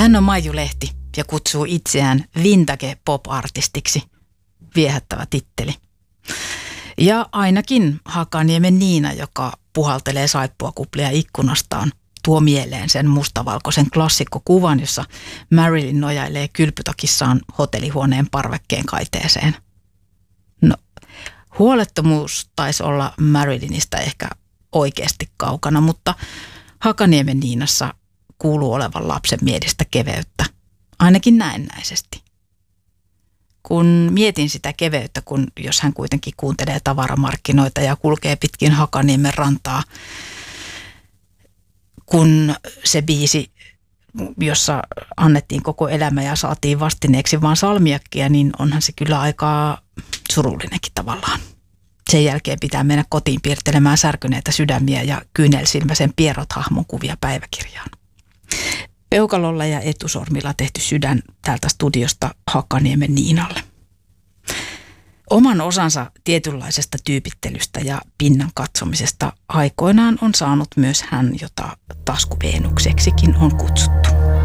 Hän on Maiju Lehti ja kutsuu itseään vintage pop-artistiksi. Viehättävä titteli. Ja ainakin Hakaniemen Niina, joka puhaltelee saippuakuplia ikkunastaan, tuo mieleen sen mustavalkoisen klassikkokuvan, jossa Marilyn nojailee kylpytakissaan hotellihuoneen parvekkeen kaiteeseen. No, huolettomuus taisi olla Marilynistä ehkä oikeasti kaukana, mutta Hakaniemen Niinassa kuuluu olevan lapsen mielestä keveyttä, ainakin näennäisesti. Kun mietin sitä keveyttä, jos hän kuitenkin kuuntelee tavaramarkkinoita ja kulkee pitkin Hakaniemen rantaa, kun se biisi, jossa annettiin koko elämä ja saatiin vastineeksi vaan salmiakkia, niin onhan se kyllä aika surullinenkin tavallaan. Sen jälkeen pitää mennä kotiin piirtelemään särkyneitä sydämiä ja kyynelsilmäisen Pierrot-hahmon kuvia päiväkirjaan. Peukalolla ja etusormilla tehty sydän täältä studiosta Hakaniemen Niinalle. Oman osansa tietynlaisesta tyypittelystä ja pinnan katsomisesta aikoinaan on saanut myös hän, jota taskuveenukseksikin on kutsuttu.